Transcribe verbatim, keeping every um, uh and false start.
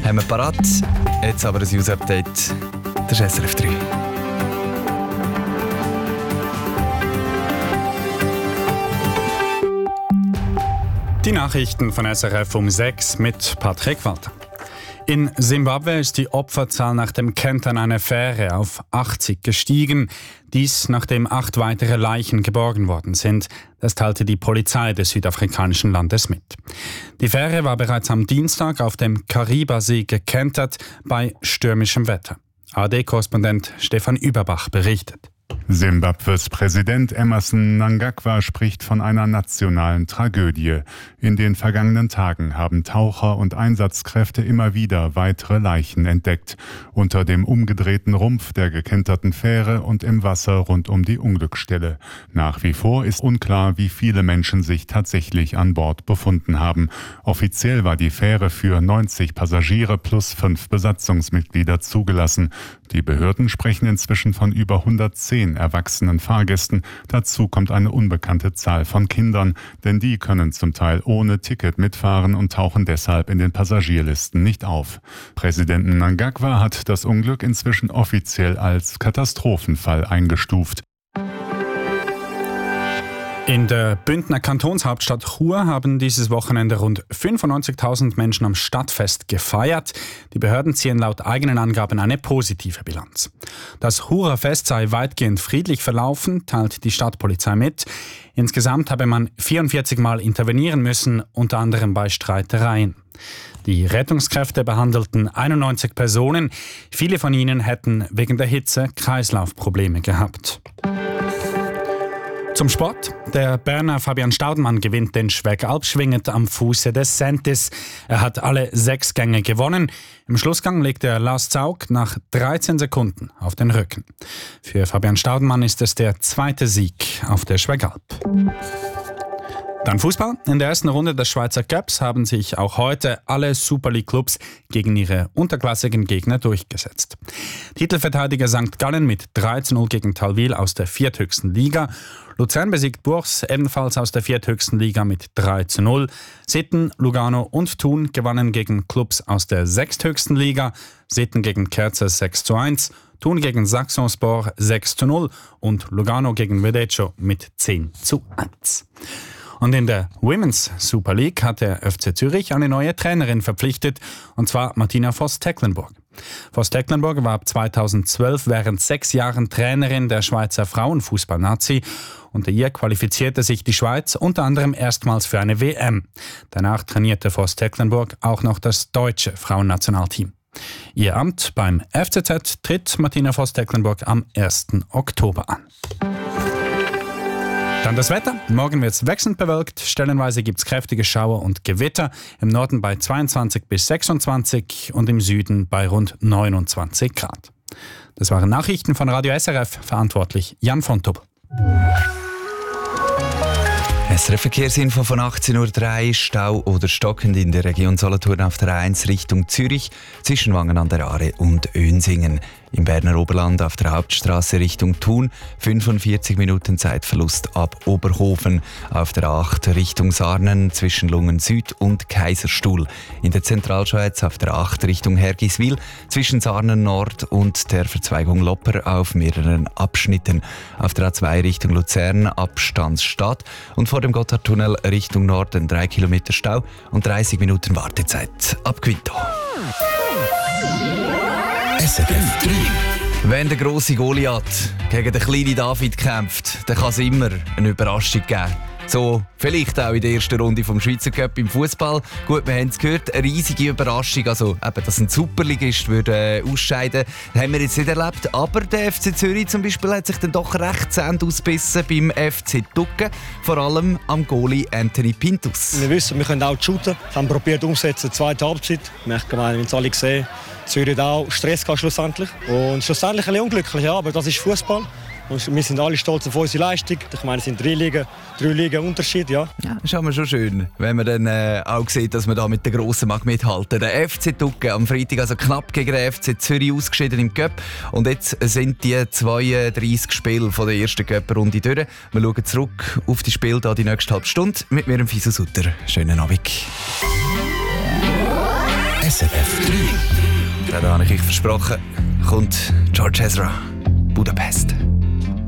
haben wir parat. Jetzt aber ein News-Update. Das ist S R F drei. Die Nachrichten von S R F um sechs mit Patrick Walter. In Simbabwe ist die Opferzahl nach dem Kentern einer Fähre auf achtzig gestiegen. Dies, nachdem acht weitere Leichen geborgen worden sind. Das teilte die Polizei des südafrikanischen Landes mit. Die Fähre war bereits am Dienstag auf dem Kariba-See gekentert bei stürmischem Wetter. A R D-Korrespondent Stefan Überbach berichtet. Simbabwes Präsident Emmerson Mnangagwa spricht von einer nationalen Tragödie. In den vergangenen Tagen haben Taucher und Einsatzkräfte immer wieder weitere Leichen entdeckt. Unter dem umgedrehten Rumpf der gekenterten Fähre und im Wasser rund um die Unglücksstelle. Nach wie vor ist unklar, wie viele Menschen sich tatsächlich an Bord befunden haben. Offiziell war die Fähre für neunzig Passagiere plus fünf Besatzungsmitglieder zugelassen. Die Behörden sprechen inzwischen von über hundertzehn erwachsenen Fahrgästen. Dazu kommt eine unbekannte Zahl von Kindern, denn die können zum Teil ohne Ticket mitfahren und tauchen deshalb in den Passagierlisten nicht auf. Präsident Mnangagwa hat das Unglück inzwischen offiziell als Katastrophenfall eingestuft. In der Bündner Kantonshauptstadt Chur haben dieses Wochenende rund fünfundneunzigtausend Menschen am Stadtfest gefeiert. Die Behörden ziehen laut eigenen Angaben eine positive Bilanz. Das Churer Fest sei weitgehend friedlich verlaufen, teilt die Stadtpolizei mit. Insgesamt habe man vierundvierzig Mal intervenieren müssen, unter anderem bei Streitereien. Die Rettungskräfte behandelten einundneunzig Personen. Viele von ihnen hätten wegen der Hitze Kreislaufprobleme gehabt. Zum Sport. Der Berner Fabian Staudenmann gewinnt den Schwegalp schwingend am Fuße des Sentis. Er hat alle sechs Gänge gewonnen. Im Schlussgang legte er Lars Zaug nach dreizehn Sekunden auf den Rücken. Für Fabian Staudenmann ist es der zweite Sieg auf der Schwegalp. Dann Fußball. In der ersten Runde des Schweizer Cups haben sich auch heute alle Super League-Clubs gegen ihre unterklassigen Gegner durchgesetzt. Titelverteidiger Sankt Gallen mit drei zu null gegen Talwil aus der vierthöchsten Liga. Luzern besiegt Bourges ebenfalls aus der vierthöchsten Liga mit drei zu null. Sitten, Lugano und Thun gewannen gegen Clubs aus der sechsthöchsten Liga. Sitten gegen Kerzer sechs zu eins, Thun gegen Saxonspor sechs zu null und Lugano gegen Vedeccio mit zehn zu eins. Und in der Women's Super League hat der F C Zürich eine neue Trainerin verpflichtet, und zwar Martina Voss-Tecklenburg. Voss-Tecklenburg war ab zweitausendzwölf während sechs Jahren Trainerin der Schweizer Frauenfußball-Nazi. Unter ihr qualifizierte sich die Schweiz unter anderem erstmals für eine W M. Danach trainierte Voss-Tecklenburg auch noch das deutsche Frauennationalteam. Ihr Amt beim F C Z tritt Martina Voss-Tecklenburg am ersten Oktober an. Dann das Wetter. Morgen wird es wechselnd bewölkt. Stellenweise gibt es kräftige Schauer und Gewitter. Im Norden bei zweiundzwanzig bis sechsundzwanzig und im Süden bei rund neunundzwanzig Grad. Das waren Nachrichten von Radio S R F. Verantwortlich Jan von Tubbel. S R F-Verkehrsinfo von achtzehn Uhr drei. Stau oder stockend in der Region Solothurn auf der A eins Richtung Zürich zwischen Wangen an der Aare und Önsingen. Im Berner Oberland auf der Hauptstrasse Richtung Thun fünfundvierzig Minuten Zeitverlust ab Oberhofen. Auf der acht Richtung Sarnen zwischen Lungen Süd und Kaiserstuhl. In der Zentralschweiz auf der acht Richtung Hergiswil zwischen Sarnen Nord und der Verzweigung Lopper auf mehreren Abschnitten. Auf der A zwei Richtung Luzern Abstandsstadt und vor dem Gotthardtunnel Richtung Norden drei Kilometer Stau und dreißig Minuten Wartezeit ab Quinto. S R F drei. Wenn der grosse Goliath gegen den kleinen David kämpft, dann kann es immer eine Überraschung geben. So, vielleicht auch in der ersten Runde vom Schweizer Cup im Fußball. Gut, wir haben es gehört, eine riesige Überraschung. Also, eben, dass ein Superligist würde äh, ausscheiden, das haben wir jetzt nicht erlebt. Aber der F C Zürich zum Beispiel hat sich dann doch recht zähnd ausgebissen beim F C Tucken. Vor allem am Goalie Anthony Pintus. Wir wissen, wir können auch shooten. Wir haben probiert umzusetzen, zweite Halbzeit. Wir haben es alle gesehen. Zürich hat auch Stress gehabt, schlussendlich. Und schlussendlich ein bisschen unglücklich, ja, aber das ist Fußball. Und wir sind alle stolz auf unsere Leistung. Ich meine, es sind drei Ligen, drei Ligen Unterschied, ja. Ja, das ist aber schon schön, wenn man dann äh, auch sieht, dass man da mit den Grossen mag mithalten. Der F C Tucken am Freitag also knapp gegen den F C Zürich ausgeschieden im Cup. Und jetzt sind die zweiunddreissig Spiele von der ersten Cup-Runde durch. Wir schauen zurück auf die Spiele da die nächste halbe Stunde mit mir, Fiso Sutter. Schönen Abend. S R F drei. Da habe ich euch versprochen, kommt George Ezra, Budapest.